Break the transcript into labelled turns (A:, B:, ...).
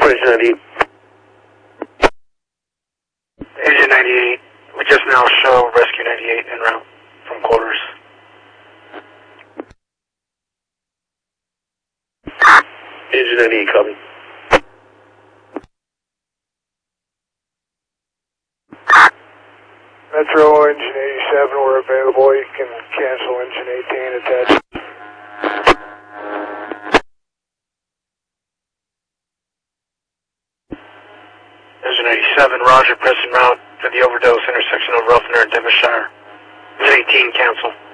A: Engine 98.
B: Engine 98, we just now show Rescue 98 en route from quarters.
A: Engine 98, copy.
C: Metro Engine 87, we're available. You can cancel Engine 18 attached.
B: Engine 87, roger, press en route for the overdose intersection of Ruffner and Devonshire. Engine 18, cancel.